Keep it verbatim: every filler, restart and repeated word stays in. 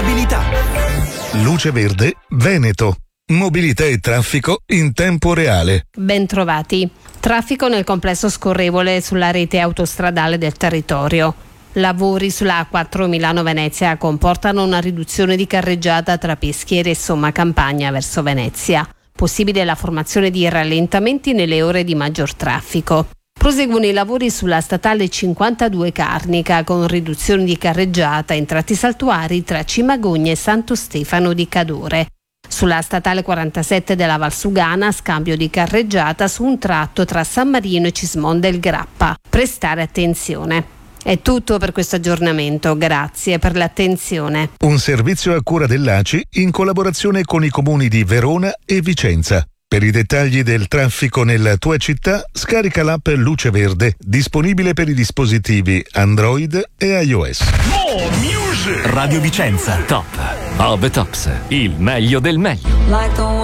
Mobilità. Luce Verde Veneto. Mobilità e traffico in tempo reale. Bentrovati. Traffico nel complesso scorrevole sulla rete autostradale del territorio. Lavori sulla A quattro Milano-Venezia comportano una riduzione di carreggiata tra Peschiera e Somma Campagna verso Venezia. Possibile la formazione di rallentamenti nelle ore di maggior traffico. Proseguono i lavori sulla statale cinquantadue Carnica con riduzione di carreggiata in tratti saltuari tra Cimagogna e Santo Stefano di Cadore. Sulla statale quarantasette della Valsugana scambio di carreggiata su un tratto tra San Marino e Cismon del Grappa. Prestare attenzione. È tutto per questo aggiornamento, grazie per l'attenzione. Un servizio a cura dell'A C I in collaborazione con i comuni di Verona e Vicenza. Per i dettagli del traffico nella tua città, scarica l'app Luce Verde, disponibile per i dispositivi Android e iOS. Radio Vicenza, top of the tops, il meglio del meglio.